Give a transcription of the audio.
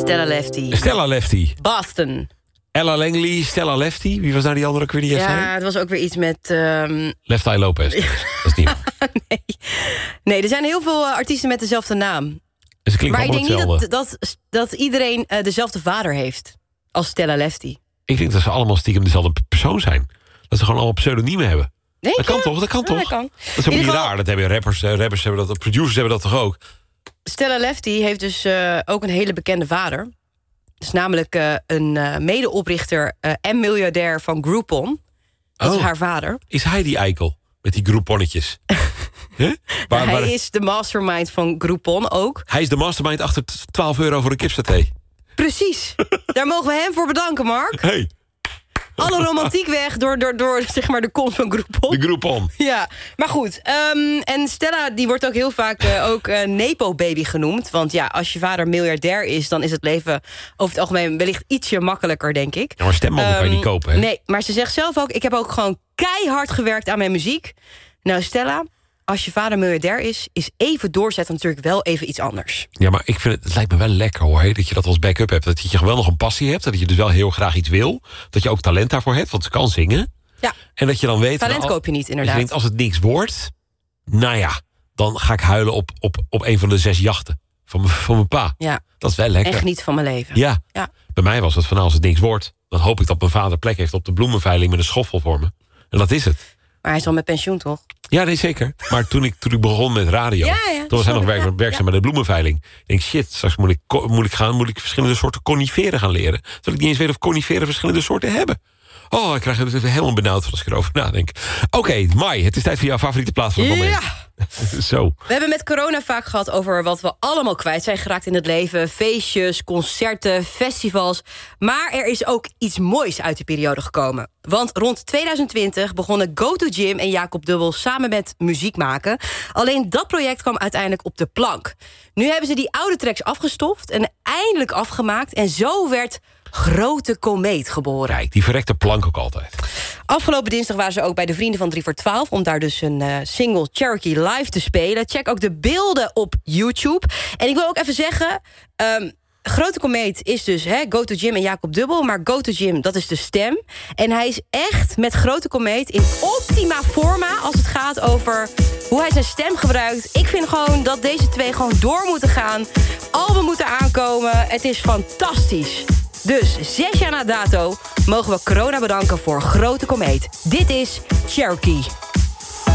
Stella Lefty. Stella Lefty. Boston. Ella Langley, Stella Lefty. Wie was nou die andere ook weer die jij zei? Ja, het was ook weer iets met... Left Eye Lopez. Dat is niet. Nee, er zijn heel veel artiesten met dezelfde naam. Dus het klinkt Maar ik allemaal denk niet hetzelfde. dat iedereen dezelfde vader heeft als Stella Lefty. Ik denk dat ze allemaal stiekem dezelfde persoon zijn. Dat ze gewoon allemaal pseudoniemen hebben. Denk Dat je? kan toch? Dat kan Ja, toch? dat kan. Dat is ook niet raar. Dat hebben rappers hebben dat, producers hebben dat toch ook? Stella Lefty heeft dus ook een hele bekende vader. Dat is namelijk een medeoprichter en miljardair van Groupon. Dat is haar vader. Is hij die eikel? Met die Grouponnetjes? Huh? Hij is de mastermind van Groupon ook. Hij is de mastermind achter €12 voor een kipsaté. Precies. Daar mogen we hem voor bedanken, Mark. Hey. Alle romantiek weg door zeg maar de komst van Groupon. De Groupon. Ja, maar goed. En Stella die wordt ook heel vaak Nepo-baby genoemd. Want ja, als je vader miljardair is... dan is het leven over het algemeen wellicht ietsje makkelijker, denk ik. Ja, maar stembanden kan je niet kopen, hè? Nee, maar ze zegt zelf ook... ik heb ook gewoon keihard gewerkt aan mijn muziek. Nou, Stella, als je vader miljardair is even doorzetten natuurlijk wel even iets anders. Ja, maar ik vind het lijkt me wel lekker, hoor. Dat je dat als backup hebt. Dat je wel nog een passie hebt. Dat je dus wel heel graag iets wil. Dat je ook talent daarvoor hebt, want ze kan zingen. Ja. En dat je dan weet... Talent koop je niet, inderdaad. Je denkt, als het niks wordt... nou ja, dan ga ik huilen op een van de 6 jachten van mijn pa. Ja. Dat is wel lekker. En geniet van mijn leven. Ja. Ja. Bij mij was het van, als het niks wordt... dan hoop ik dat mijn vader plek heeft op de bloemenveiling... met een schoffel voor me. En dat is het. Maar hij is al met pensioen, toch? Ja, nee, zeker. Maar toen ik begon met radio... Ja, toen was hij nog werkzaam bij de bloemenveiling. Ik denk, shit, straks moet ik verschillende soorten coniferen gaan leren. Terwijl ik niet eens weet of coniferen verschillende soorten hebben. Oh, ik krijg het even helemaal benauwd als ik erover nadenk. Oké, Mai, het is tijd voor jouw favoriete plaats van het moment. Ja. Zo. We hebben met corona vaak gehad over wat we allemaal kwijt zijn geraakt in het leven. Feestjes, concerten, festivals. Maar er is ook iets moois uit die periode gekomen. Want rond 2020 begonnen Go To Gym en Jacob Dubbel samen met muziek maken. Alleen dat project kwam uiteindelijk op de plank. Nu hebben ze die oude tracks afgestoft en eindelijk afgemaakt. En zo werd Grote Komeet geboren. Kijk, die verrekte plank ook altijd. Afgelopen dinsdag waren ze ook bij de Vrienden van 3 voor 12... om daar dus een single Cherokee live te spelen. Check ook de beelden op YouTube. En ik wil ook even zeggen... Grote Komeet is dus Go To Gym en Jacob Dubbel. Maar Go To Gym, dat is de stem. En hij is echt met Grote Komeet in optima forma... als het gaat over hoe hij zijn stem gebruikt. Ik vind gewoon dat deze twee gewoon door moeten gaan. Album moeten aankomen. Het is fantastisch. Dus 6 jaar na dato mogen we corona bedanken voor Grote Komeet. Dit is Cherokee.